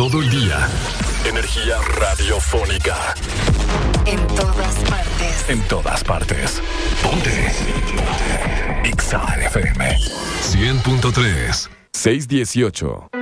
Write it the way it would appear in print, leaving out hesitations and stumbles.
todo el día. Energía radiofónica. En todas partes. En todas partes. Ponte. Exa FM 100.3 618